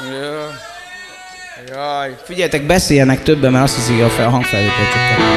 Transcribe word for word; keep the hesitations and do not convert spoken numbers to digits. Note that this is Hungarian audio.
Jaj. Figyeljetek, beszéljenek többen, mert azt hiszik, hogy a hangfelvétel csak